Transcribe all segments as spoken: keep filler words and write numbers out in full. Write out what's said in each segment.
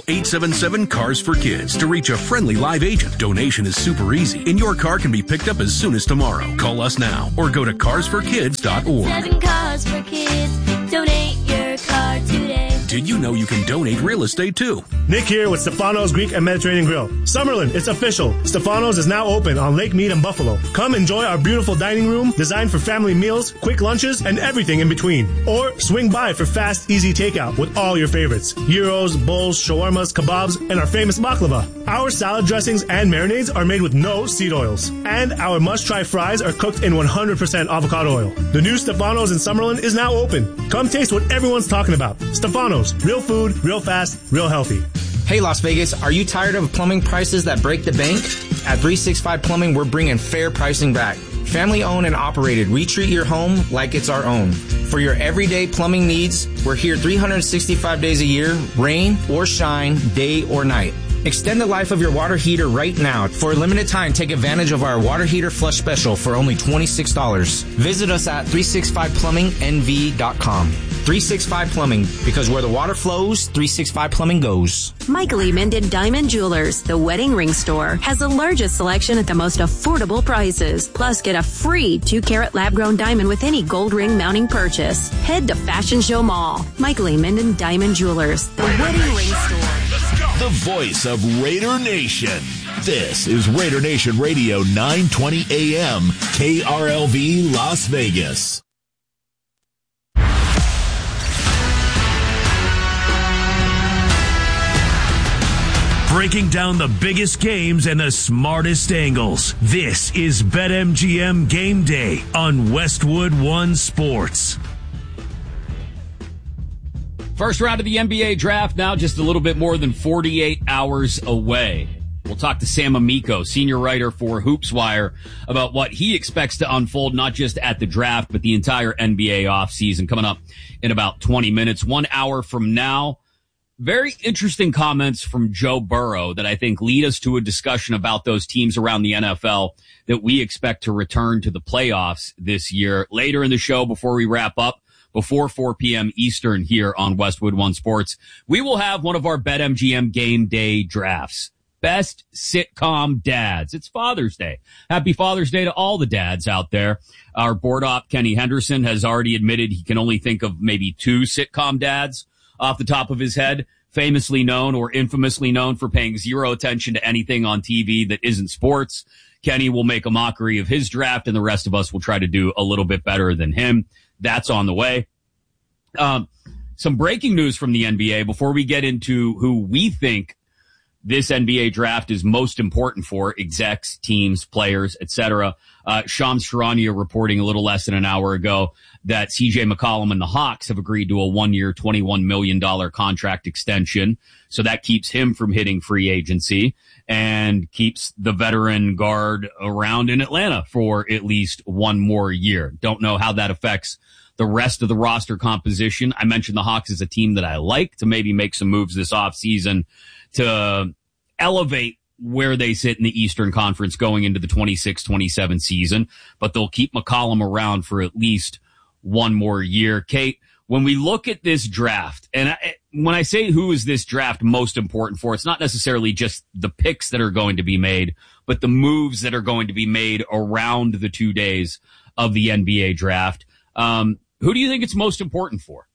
eight seven seven, CARS for Kids to reach a friendly live agent. Donation is super easy, and your car can be picked up as soon as tomorrow. Call us now or go to cars for kids dot org. Seven Cars for Kids. Donate your car today. Did you know you can donate real estate too? Nick here with Stefano's Greek and Mediterranean Grill. Summerlin, it's official. Stefano's is now open on Lake Mead and Buffalo. Come enjoy our beautiful dining room designed for family meals, quick lunches, and everything in between. Or swing by for fast, easy takeout with all your favorites. Gyros, bowls, shawarmas, kebabs, and our famous baklava. Our salad dressings and marinades are made with no seed oils. And our must-try fries are cooked in one hundred percent avocado oil. The new Stefano's in Summerlin is now open. Come taste what everyone's talking about. Stefano's. Real food, real fast, real healthy. Hey Las Vegas, are you tired of plumbing prices that break the bank? At three sixty-five Plumbing, we're bringing fair pricing back. Family owned and operated, we treat your home like it's our own. For your everyday plumbing needs, we're here three hundred sixty-five days a year, rain or shine, day or night. Extend the life of your water heater right now. For a limited time, take advantage of our water heater flush special for only twenty-six dollars. Visit us at three sixty-five plumbing n v dot com. three sixty-five Plumbing, because where the water flows, three sixty-five Plumbing goes. Michael E. Minden Diamond Jewelers, the wedding ring store, has the largest selection at the most affordable prices. Plus, get a free two-carat lab-grown diamond with any gold ring mounting purchase. Head to Fashion Show Mall. Michael E. Minden Diamond Jewelers, the Raider wedding Nation. ring store. The voice of Raider Nation. This is Raider Nation Radio, nine twenty A M, K R L V Las Vegas. Breaking down the biggest games and the smartest angles. This is BetMGM Game Day on Westwood One Sports. First round of the N B A draft now just a little bit more than forty-eight hours away. We'll talk to Sam Amico, senior writer for HoopsWire, about what he expects to unfold not just at the draft, but the entire N B A offseason coming up in about twenty minutes. One hour from now, very interesting comments from Joe Burrow that I think lead us to a discussion about those teams around the N F L that we expect to return to the playoffs this year. Later in the show, before we wrap up, before four p.m. Eastern here on Westwood One Sports, we will have one of our BetMGM Game Day drafts. Best sitcom dads. It's Father's Day. Happy Father's Day to all the dads out there. Our board op, Kenny Henderson, has already admitted he can only think of maybe two sitcom dads off the top of his head, famously known or infamously known for paying zero attention to anything on T V that isn't sports. Kenny will make a mockery of his draft, and the rest of us will try to do a little bit better than him. That's on the way. Um, some breaking news from the N B A before we get into who we think this N B A draft is most important for, execs, teams, players, et cetera. Uh, Shams Charania reporting a little less than an hour ago that C J McCollum and the Hawks have agreed to a one-year, twenty-one million dollars contract extension. So that keeps him from hitting free agency and keeps the veteran guard around in Atlanta for at least one more year. Don't know how that affects the rest of the roster composition. I mentioned the Hawks as a team that I like to maybe make some moves this offseason to elevate where they sit in the Eastern Conference going into the twenty-six twenty-seven season, but they'll keep McCollum around for at least one more year. Kate, when we look at this draft, and I, when I say who is this draft most important for, it's not necessarily just the picks that are going to be made, but the moves that are going to be made around the two days of the N B A draft. Um, who do you think it's most important for?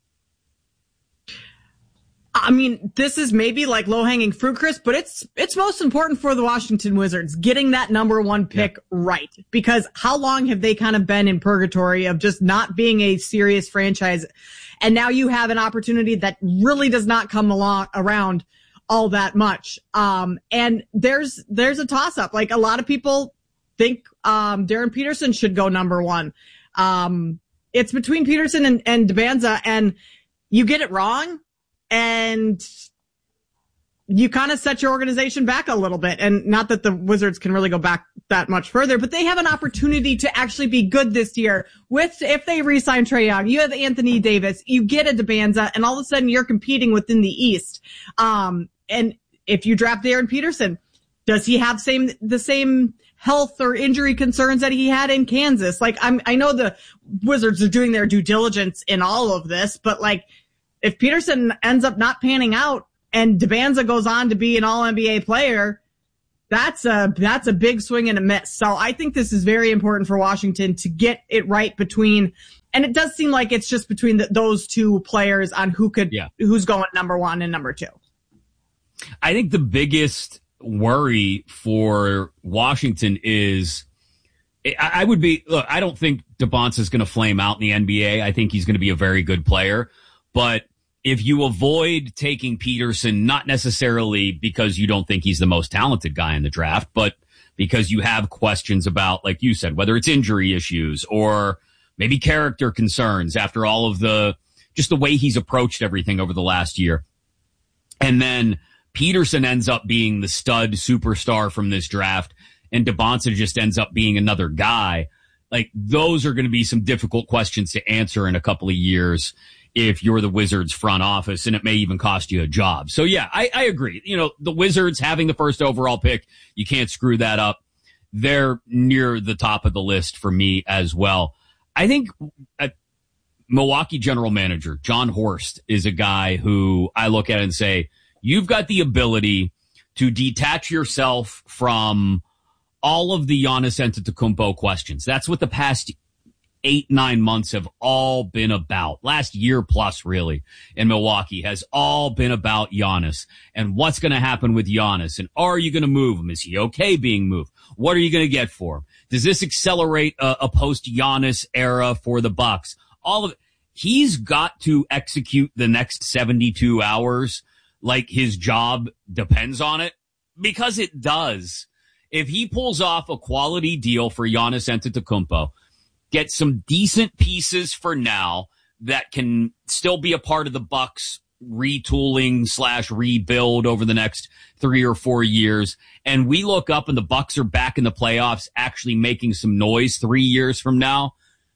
I mean, this is maybe like low-hanging fruit, Chris, but it's it's most important for the Washington Wizards, getting that number one pick yeah. right. Because how long have they kind of been in purgatory of just not being a serious franchise? And now you have an opportunity that really does not come along around all that much. Um, and there's there's a toss-up. Like, a lot of people think um, Darren Peterson should go number one. Um, it's between Peterson and, and Debanza, and you get it wrong, and you kind of set your organization back a little bit. And not that the Wizards can really go back that much further, but they have an opportunity to actually be good this year with, if they re-sign Trae Young, you have Anthony Davis, you get a Debanza, and all of a sudden you're competing within the East. Um, and if you draft Darren Peterson, does he have same, the same health or injury concerns that he had in Kansas? Like, I'm, I know the Wizards are doing their due diligence in all of this, but like, if Peterson ends up not panning out, and Debanza goes on to be an all N B A player, that's a, that's a big swing and a miss. So I think this is very important for Washington to get it right between, and it does seem like it's just between the, those two players on who could, yeah. who's going number one and number two. I think the biggest worry for Washington is, I would be, look, I don't think Debonsa is going to flame out in the N B A. I think he's going to be a very good player. But if you avoid taking Peterson, not necessarily because you don't think he's the most talented guy in the draft, but because you have questions about, like you said, whether it's injury issues or maybe character concerns after all of the, just the way he's approached everything over the last year. And then Peterson ends up being the stud superstar from this draft, and Debonsa just ends up being another guy. Like, those are going to be some difficult questions to answer in a couple of years if you're the Wizards front office, and it may even cost you a job. So yeah, I, I agree. You know, the Wizards having the first overall pick, you can't screw that up. They're near the top of the list for me as well. I think a Milwaukee general manager, John Horst, is a guy who I look at and say, you've got the ability to detach yourself from all of the Giannis Antetokounmpo questions. That's what the past eight, nine months have all been about. Last year plus, really, in Milwaukee has all been about Giannis and what's going to happen with Giannis. And are you going to move him? Is he okay being moved? What are you going to get for him? Does this accelerate a, a post-Giannis era for the Bucks? All of it. He's got to execute the next seventy-two hours like his job depends on it, because it does. If he pulls off a quality deal for Giannis Antetokounmpo, get some decent pieces for now that can still be a part of the Bucks retooling slash rebuild over the next three or four years, and we look up and the Bucks are back in the playoffs actually making some noise three years from now,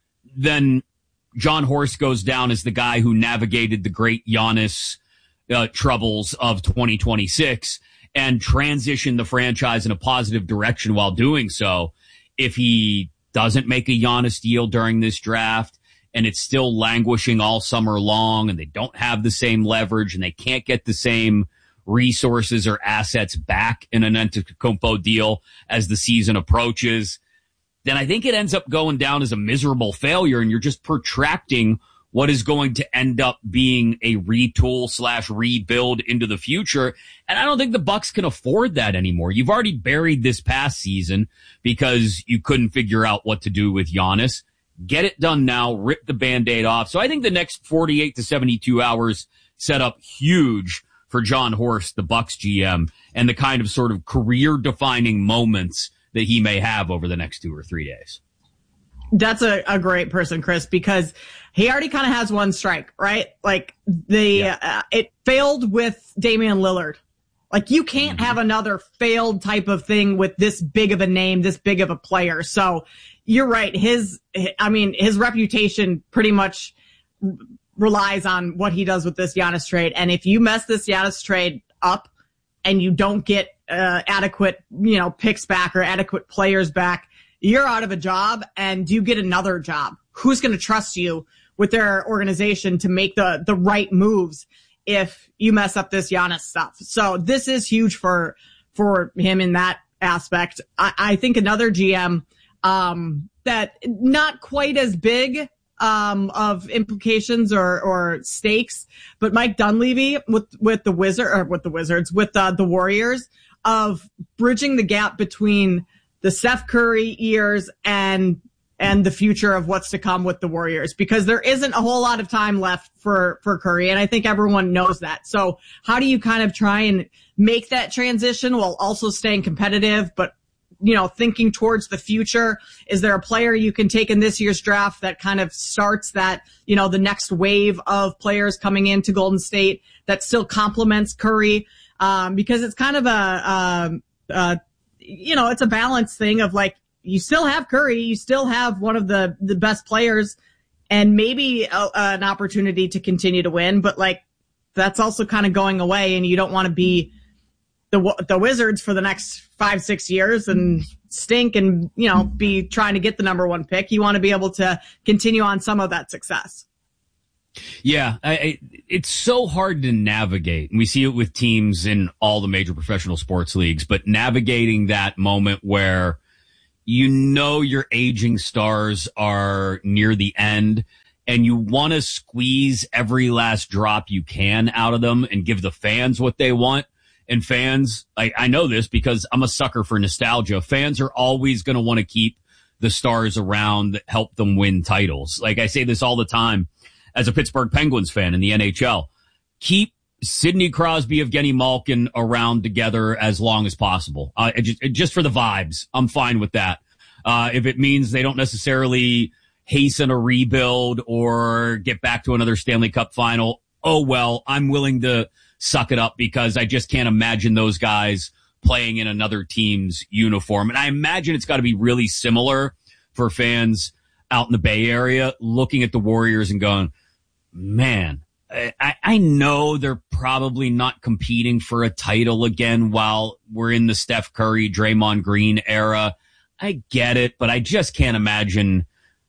then John Horst goes down as the guy who navigated the great Giannis uh, troubles of twenty twenty-six and transitioned the franchise in a positive direction while doing so. If he doesn't make a Giannis deal during this draft and it's still languishing all summer long and they don't have the same leverage and they can't get the same resources or assets back in an Antetokounmpo deal as the season approaches, then I think it ends up going down as a miserable failure, and you're just protracting what is going to end up being a retool slash rebuild into the future. And I don't think the Bucks can afford that anymore. You've already buried this past season because you couldn't figure out what to do with Giannis. Get it done now, rip the Band-Aid off. So I think the next forty-eight to seventy-two hours set up huge for John Horst, the Bucks G M, and the kind of sort of career-defining moments that he may have over the next two or three days. That's a, a great person, Chris, because he already kind of has one strike, right? Like the, yeah. uh, it failed with Damian Lillard. Like you can't mm-hmm. have another failed type of thing with this big of a name, this big of a player. So you're right. His, I mean, his reputation pretty much relies on what he does with this Giannis trade. And if you mess this Giannis trade up and you don't get uh, adequate, you know, picks back or adequate players back, you're out of a job and you get another job. Who's going to trust you with their organization to make the, the right moves if you mess up this Giannis stuff? So this is huge for, for him in that aspect. I, I think another G M, um, that not quite as big, um, of implications or, or stakes, but Mike Dunleavy with, with the Wizard or with the Wizards, with uh, the Warriors, of bridging the gap between the Steph Curry years and and the future of what's to come with the Warriors, because there isn't a whole lot of time left for, for Curry. And I think everyone knows that. So how do you kind of try and make that transition while also staying competitive, but, you know, thinking towards the future? Is there a player you can take in this year's draft that kind of starts that, you know, the next wave of players coming into Golden State that still complements Curry? Um, because it's kind of a, um, uh, you know, it's a balance thing of like, you still have Curry, you still have one of the, the best players and maybe a, an opportunity to continue to win, but like that's also kind of going away, and you don't want to be the, the Wizards for the next five, six years and stink and, you know, be trying to get the number one pick. You want to be able to continue on some of that success. Yeah, I, I, it's so hard to navigate. And we see it with teams in all the major professional sports leagues, but navigating that moment where you know your aging stars are near the end and you want to squeeze every last drop you can out of them and give the fans what they want. And fans, I, I know this because I'm a sucker for nostalgia. Fans are always going to want to keep the stars around that help them win titles. Like I say this all the time. As a Pittsburgh Penguins fan in the N H L, keep Sidney Crosby, Evgeny Malkin around together as long as possible. Uh, just, just for the vibes, I'm fine with that. Uh, if it means they don't necessarily hasten a rebuild or get back to another Stanley Cup final, oh well, I'm willing to suck it up because I just can't imagine those guys playing in another team's uniform. And I imagine it's got to be really similar for fans out in the Bay Area looking at the Warriors and going, man, I, I know they're probably not competing for a title again while we're in the Steph Curry, Draymond Green era. I get it, but I just can't imagine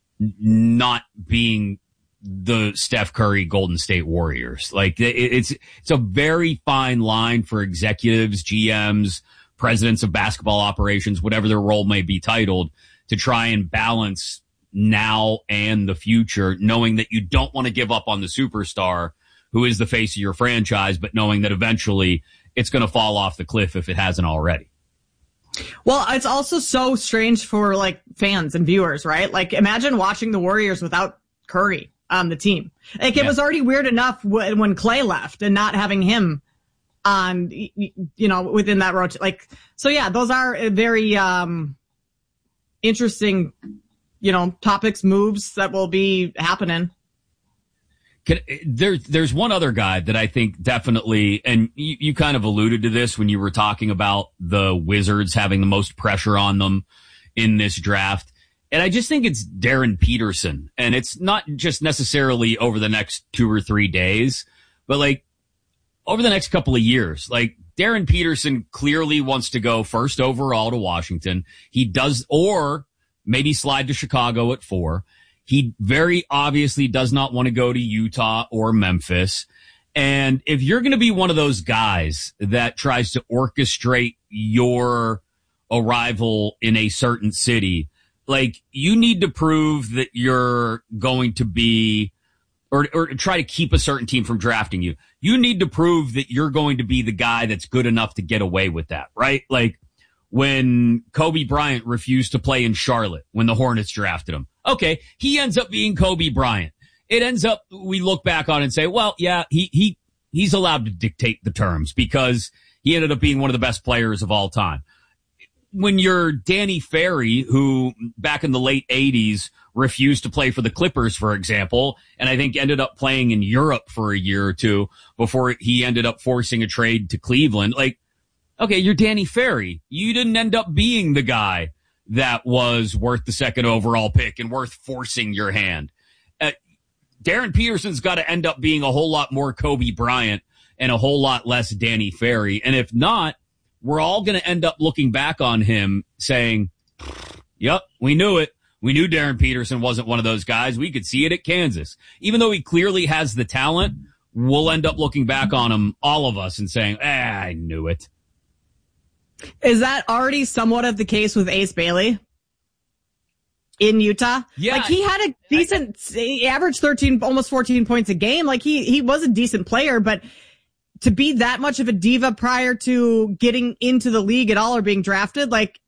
not being the Steph Curry Golden State Warriors. Like it, it's, it's a very fine line for executives, G Ms, presidents of basketball operations, whatever their role may be titled, to try and balance now and the future, knowing that you don't want to give up on the superstar who is the face of your franchise, but knowing that eventually it's going to fall off the cliff if it hasn't already. Well, it's also so strange for like fans and viewers, right? Like imagine watching the Warriors without Curry on the team. Like it yeah. was already weird enough when, when Clay left and not having him on, you know, within that rotation. Like, so yeah, those are very, um, interesting, you know, topics, moves that will be happening. Can, there, there's one other guy that I think definitely, and you, you kind of alluded to this when you were talking about the Wizards having the most pressure on them in this draft. And I just think it's Darren Peterson. And it's not just necessarily over the next two or three days, but like over the next couple of years. Like Darren Peterson clearly wants to go first overall to Washington. He does, or maybe slide to Chicago at four. He very obviously does not want to go to Utah or Memphis. And if you're going to be one of those guys that tries to orchestrate your arrival in a certain city, like you need to prove that you're going to be, or, or try to keep a certain team from drafting you. You need to prove that you're going to be the guy that's good enough to get away with that, right? Like, when Kobe Bryant refused to play in Charlotte when the Hornets drafted him. Okay, he ends up being Kobe Bryant. It ends up, we look back on it and say, well, yeah, he, he, he's allowed to dictate the terms because he ended up being one of the best players of all time. When you're Danny Ferry, who back in the late eighties refused to play for the Clippers, for example, and I think ended up playing in Europe for a year or two before he ended up forcing a trade to Cleveland, like, okay, you're Danny Ferry. You didn't end up being the guy that was worth the second overall pick and worth forcing your hand. Uh, Darren Peterson's got to end up being a whole lot more Kobe Bryant and a whole lot less Danny Ferry. And if not, we're all going to end up looking back on him saying, yep, we knew it. We knew Darren Peterson wasn't one of those guys. We could see it at Kansas. Even though he clearly has the talent, we'll end up looking back on him, all of us, and saying, ah, I knew it. Is that already somewhat of the case with Ace Bailey in Utah? Yeah. Like he had a decent, he averaged thirteen, almost fourteen points a game. Like he, he was a decent player, but to be that much of a diva prior to getting into the league at all or being drafted, like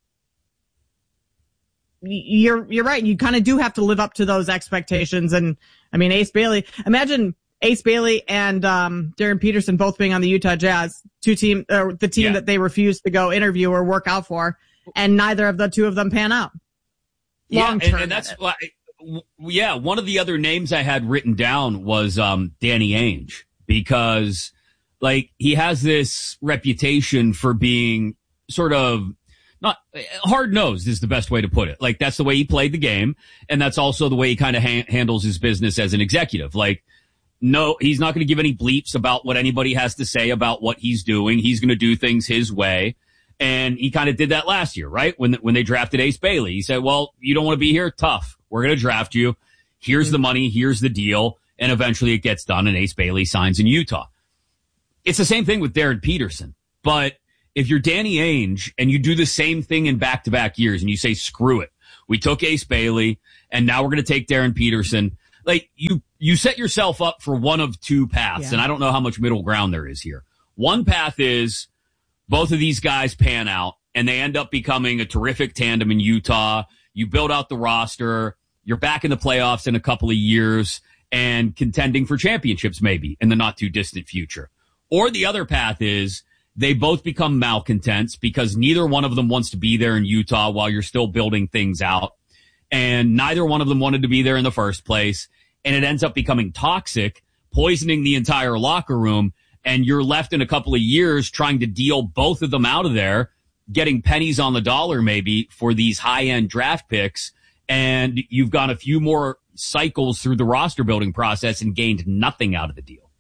you're, you're right. You kind of do have to live up to those expectations. And I mean, Ace Bailey, imagine Ace Bailey and um Darren Peterson both being on the Utah Jazz, two team, or the team yeah. that they refused to go interview or work out for, and neither of the two of them pan out. Long yeah, and, and that's why. Yeah, one of the other names I had written down was um Danny Ainge, because like he has this reputation for being sort of not hard nosed is the best way to put it. Like that's the way he played the game, and that's also the way he kind of ha- handles his business as an executive. Like. No, he's not going to give any bleeps about what anybody has to say about what he's doing. He's going to do things his way. And he kind of did that last year, right? When, when they drafted Ace Bailey, he said, well, you don't want to be here? Tough. We're going to draft you. Here's the money. Here's the deal. and eventually it gets done and Ace Bailey signs in Utah. It's the same thing with Darren Peterson. But if you're Danny Ainge and you do the same thing in back-to-back years and you say, screw it, we took Ace Bailey and now we're going to take Darren Peterson, like you, you set yourself up for one of two paths. Yeah. And I don't know how much middle ground there is here. One path is both of these guys pan out and they end up becoming a terrific tandem in Utah. You build out the roster. You're back in the playoffs in a couple of years and contending for championships maybe in the not too distant future. Or the other path is they both become malcontents because neither one of them wants to be there in Utah while you're still building things out. And neither one of them wanted to be there in the first place. And it ends up becoming toxic, poisoning the entire locker room. And you're left in a couple of years trying to deal both of them out of there, getting pennies on the dollar maybe for these high-end draft picks. And you've gone a few more cycles through the roster building process and gained nothing out of the deal.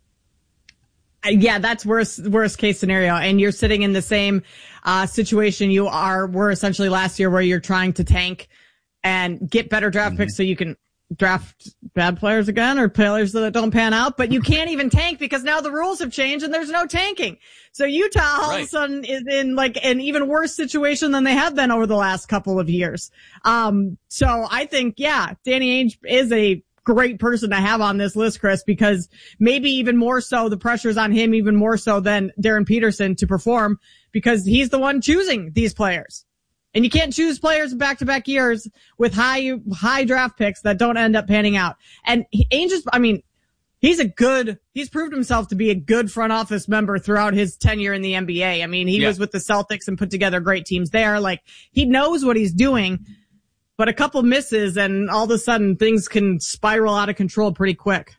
Yeah, that's worst worst case scenario. And you're sitting in the same uh situation you are were essentially last year, where you're trying to tank and get better draft mm-hmm. picks so you can draft bad players again or players that don't pan out. But you can't even tank because now the rules have changed and there's no tanking. So Utah all right. of a sudden is in like an even worse situation than they have been over the last couple of years. Um, so I think, yeah, Danny Ainge is a great person to have on this list, Chris, because maybe even more so the pressure's on him even more so than Darren Peterson to perform because he's the one choosing these players. And you can't choose players in back-to-back years with high, high draft picks that don't end up panning out. And Ainge is, I mean, he's a good, he's proved himself to be a good front office member throughout his tenure in the N B A. I mean, he yeah. was with the Celtics and put together great teams there. Like, he knows what he's doing. But a couple misses and all of a sudden things can spiral out of control pretty quick.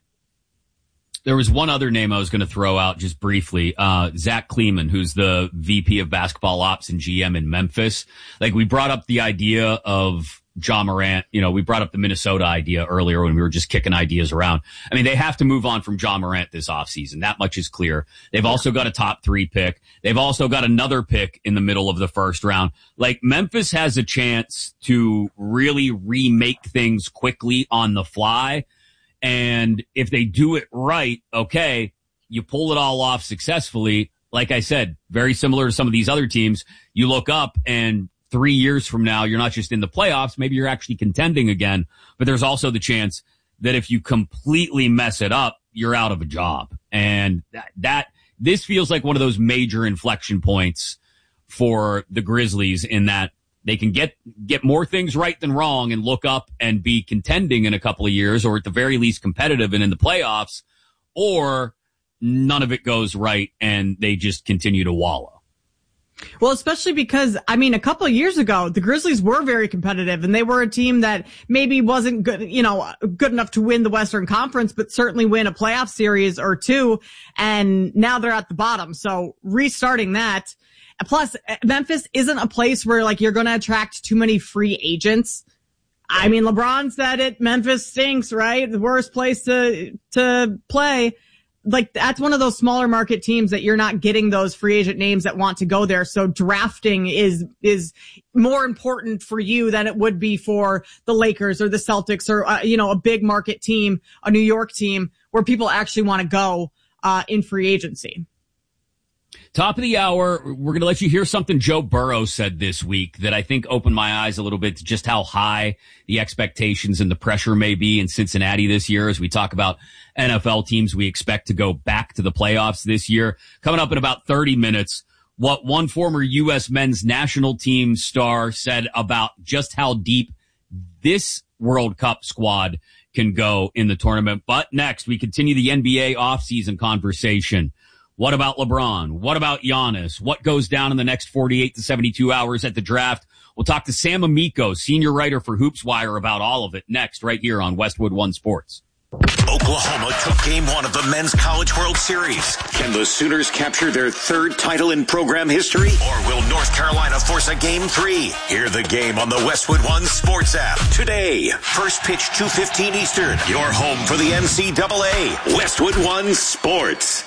There was one other name I was going to throw out just briefly. Uh, Zach Kleeman, who's the V P of basketball ops and G M in Memphis. Like, we brought up the idea of Ja Morant. You know, we brought up the Minnesota idea earlier when we were just kicking ideas around. I mean, they have to move on from Ja Morant this offseason. That much is clear. They've also got a top three pick. They've also got another pick in the middle of the first round. Like, Memphis has a chance to really remake things quickly on the fly. And if they do it right, okay, you pull it all off successfully. Like I said, very similar to some of these other teams. You look up and three years from now, you're not just in the playoffs, maybe you're actually contending again, but there's also the chance that if you completely mess it up, you're out of a job. And that, that this feels like one of those major inflection points for the Grizzlies in that they can get, get more things right than wrong and look up and be contending in a couple of years, or at the very least competitive and in the playoffs, or none of it goes right and they just continue to wallow. Well, especially because, I mean, a couple of years ago, the Grizzlies were very competitive and they were a team that maybe wasn't good, you know, good enough to win the Western Conference, but certainly win a playoff series or two. And now they're at the bottom. So restarting that. Plus, Memphis isn't a place where like you're going to attract too many free agents. I mean, LeBron said it. Memphis stinks, right? The worst place to, to play. Like, that's one of those smaller market teams that you're not getting those free agent names that want to go there. So drafting is, is more important for you than it would be for the Lakers or the Celtics or, uh, you know, a big market team, a New York team where people actually want to go, uh, in free agency. Top of the hour, we're going to let you hear something Joe Burrow said this week that I think opened my eyes a little bit to just how high the expectations and the pressure may be in Cincinnati this year as we talk about N F L teams we expect to go back to the playoffs this year. Coming up in about thirty minutes, what one former U S men's national team star said about just how deep this World Cup squad can go in the tournament. But next, we continue the N B A offseason conversation. What about LeBron? What about Giannis? What goes down in the next forty-eight to seventy-two hours at the draft? We'll talk to Sam Amico, senior writer for HoopsWire, about all of it next, right here on Westwood One Sports. Oklahoma took game one of the Men's College World Series. Can the Sooners capture their third title in program history? Or will North Carolina force a game three? Hear the game on the Westwood One Sports app today. First pitch two fifteen Eastern. Your home for the N C double A. Westwood One Sports.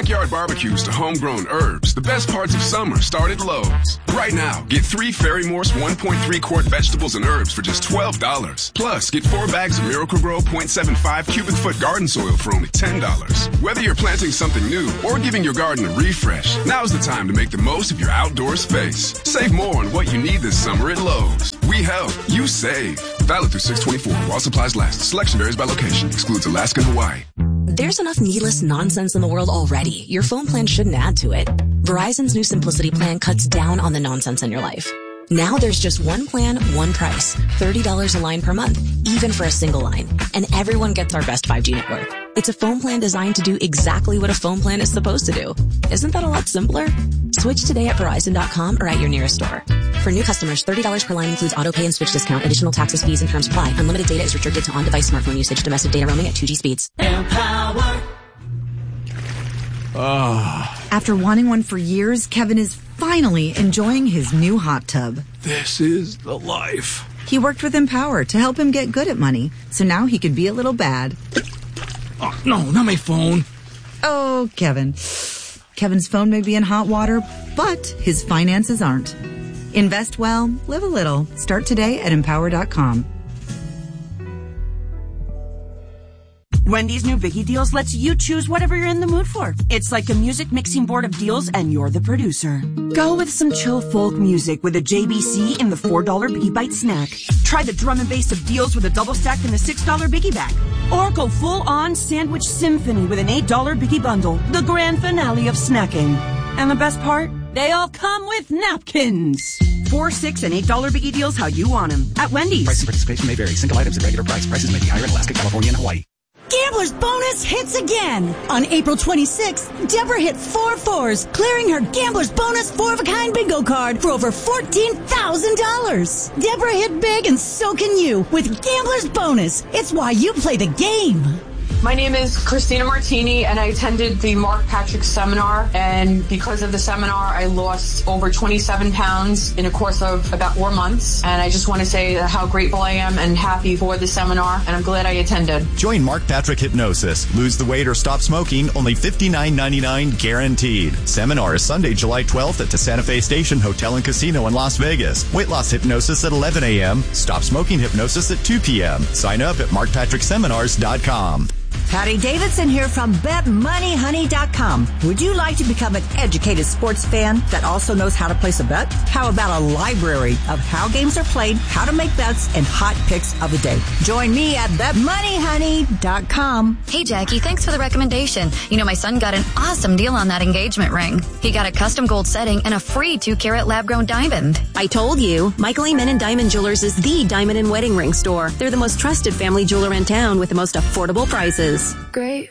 backyard barbecues to homegrown herbs, the best parts of summer start at Lowe's. Right now, get three Fairy Morse one point three quart vegetables and herbs for just twelve dollars. Plus, get four bags of Miracle-Gro point seven five cubic foot garden soil for only ten dollars. Whether you're planting something new or giving your garden a refresh, now's the time to make the most of your outdoor space. Save more on what you need this summer at Lowe's. We help, you save. Valid through six twenty-four while supplies last. Selection varies by location. Excludes Alaska and Hawaii. There's enough needless nonsense in the world already. Your phone plan shouldn't add to it. Verizon's new Simplicity plan cuts down on the nonsense in your life. Now there's just one plan, one price. thirty dollars a line per month, even for a single line. And everyone gets our best five G network. It's a phone plan designed to do exactly what a phone plan is supposed to do. Isn't that a lot simpler? Switch today at Verizon dot com or at your nearest store. For new customers, thirty dollars per line includes auto pay and switch discount. Additional taxes, fees, and terms apply. Unlimited data is restricted to on-device smartphone usage. Domestic data roaming at two G speeds. Empower. Oh. After wanting one for years, Kevin is finally enjoying his new hot tub. This is the life. He worked with Empower to help him get good at money, so now he can be a little bad. Oh, no, not my phone. Oh, Kevin. Kevin's phone may be in hot water, but his finances aren't. Invest well, live a little. Start today at empower dot com. Wendy's new Biggie Deals lets you choose whatever you're in the mood for. It's like a music mixing board of deals, and you're the producer. Go with some chill folk music with a J B C in the four dollar Biggie Bite snack. Try the drum and bass of deals with a double stack in the six dollar Biggie bag. Or go full-on sandwich symphony with an eight dollar Biggie bundle, the grand finale of snacking. And the best part? They all come with napkins. Four, six, and eight dollar Biggie Deals how you want them at Wendy's. Price and participation may vary. Single items at regular price. Prices may be higher in Alaska, California, and Hawaii. Gambler's Bonus hits again. On April twenty-sixth, Deborah hit four fours, clearing her Gambler's Bonus four-of-a-kind bingo card for over fourteen thousand dollars. Deborah hit big, and so can you with Gambler's Bonus. It's why you play the game. My name is Christina Martini, and I attended the Mark Patrick seminar, and because of the seminar, I lost over twenty-seven pounds in a course of about four months, and I just want to say how grateful I am and happy for the seminar, and I'm glad I attended. Join Mark Patrick Hypnosis. Lose the weight or stop smoking, only fifty-nine ninety-nine guaranteed. Seminar is Sunday, July twelfth at the Santa Fe Station Hotel and Casino in Las Vegas. Weight loss hypnosis at eleven a.m., stop smoking hypnosis at two p.m. Sign up at mark patrick seminars dot com. Patty Davidson here from bet money honey dot com. Would you like to become an educated sports fan that also knows how to place a bet? How about a library of how games are played, how to make bets, and hot picks of the day? Join me at bet money honey dot com. Hey, Jackie, thanks for the recommendation. You know, my son got an awesome deal on that engagement ring. He got a custom gold setting and a free two-carat lab-grown diamond. I told you, Michael Amen and Diamond Jewelers is the diamond and wedding ring store. They're the most trusted family jeweler in town with the most affordable prices. Great